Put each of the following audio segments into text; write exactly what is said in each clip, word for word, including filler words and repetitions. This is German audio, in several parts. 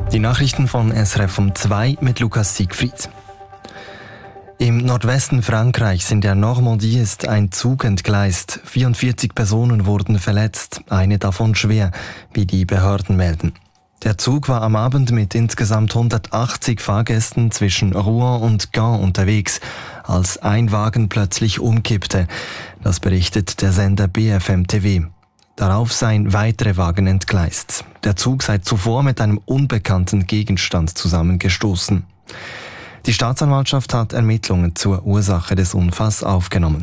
Die Nachrichten von S R F um zwei mit Lukas Siegfried. Im Nordwesten Frankreichs in der Normandie ist ein Zug entgleist. vierundvierzig Personen wurden verletzt, eine davon schwer, wie die Behörden melden. Der Zug war am Abend mit insgesamt hundertachtzig Fahrgästen zwischen Rouen und Gand unterwegs, als ein Wagen plötzlich umkippte. Das berichtet der Sender B F M T V. Darauf seien weitere Wagen entgleist. Der Zug sei zuvor mit einem unbekannten Gegenstand zusammengestoßen. Die Staatsanwaltschaft hat Ermittlungen zur Ursache des Unfalls aufgenommen.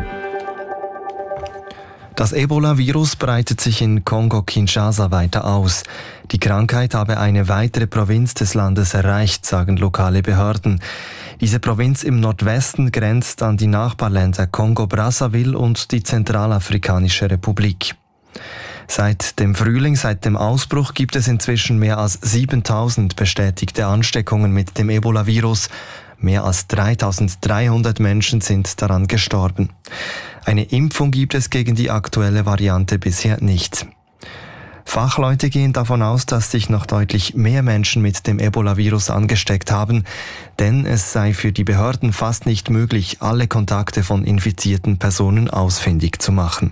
Das Ebola-Virus breitet sich in Kongo-Kinshasa weiter aus. Die Krankheit habe eine weitere Provinz des Landes erreicht, sagen lokale Behörden. Diese Provinz im Nordwesten grenzt an die Nachbarländer Kongo-Brazzaville und die Zentralafrikanische Republik. Seit dem Frühling, seit dem Ausbruch, gibt es inzwischen mehr als siebentausend bestätigte Ansteckungen mit dem Ebola-Virus. Mehr als dreitausenddreihundert Menschen sind daran gestorben. Eine Impfung gibt es gegen die aktuelle Variante bisher nicht. Fachleute gehen davon aus, dass sich noch deutlich mehr Menschen mit dem Ebola-Virus angesteckt haben, denn es sei für die Behörden fast nicht möglich, alle Kontakte von infizierten Personen ausfindig zu machen.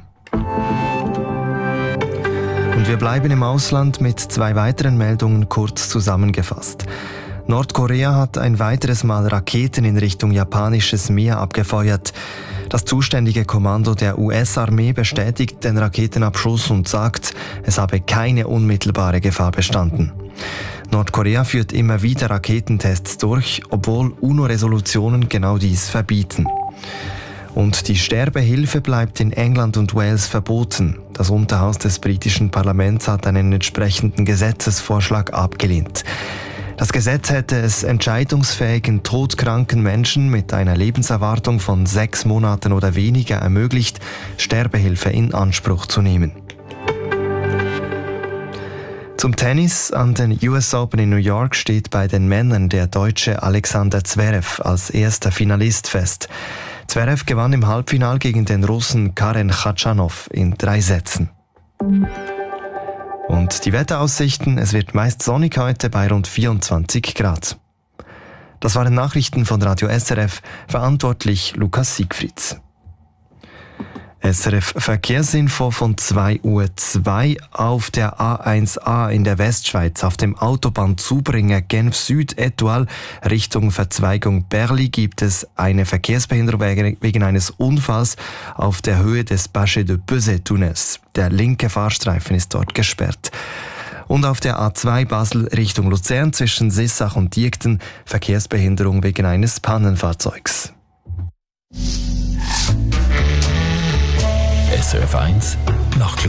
Und wir bleiben im Ausland mit zwei weiteren Meldungen kurz zusammengefasst. Nordkorea hat ein weiteres Mal Raketen in Richtung japanisches Meer abgefeuert. Das zuständige Kommando der U S-Armee bestätigt den Raketenabschuss und sagt, es habe keine unmittelbare Gefahr bestanden. Nordkorea führt immer wieder Raketentests durch, obwohl UNO-Resolutionen genau dies verbieten. Und die Sterbehilfe bleibt in England und Wales verboten. Das Unterhaus des britischen Parlaments hat einen entsprechenden Gesetzesvorschlag abgelehnt. Das Gesetz hätte es entscheidungsfähigen, todkranken Menschen mit einer Lebenserwartung von sechs Monaten oder weniger ermöglicht, Sterbehilfe in Anspruch zu nehmen. Zum Tennis. An den U S Open in New York steht bei den Männern der Deutsche Alexander Zverev als erster Finalist fest. Zverev gewann im Halbfinale gegen den Russen Karen Khachanov in drei Sätzen. Und die Wetteraussichten: Es wird meist sonnig heute bei rund vierundzwanzig Grad. Das waren Nachrichten von Radio S R F, verantwortlich Lukas Siegfried. S R F Verkehrsinfo von zwei Uhr zwei. Auf der A eins A in der Westschweiz auf dem Autobahnzubringer Genf Süd Etoile Richtung Verzweigung Berli gibt es eine Verkehrsbehinderung wegen eines Unfalls auf der Höhe des Bachet de Pesé-Tunnels. Der linke Fahrstreifen ist dort gesperrt. Und auf der A zwei Basel Richtung Luzern zwischen Sissach und Diekten Verkehrsbehinderung wegen eines Pannenfahrzeugs. S R F eins Nacht.